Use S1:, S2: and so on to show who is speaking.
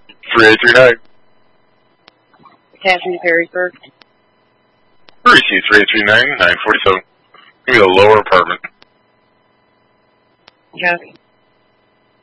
S1: 3839.
S2: Attaching to Perrysburg.
S1: Receive 3839, 947. Give me the lower apartment.
S2: Copy.